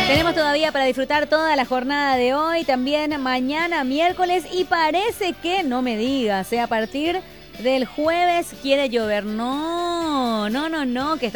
Tenemos todavía para disfrutar toda la jornada de hoy, también mañana miércoles y parece que, no me digas, a partir del jueves quiere llover. No, que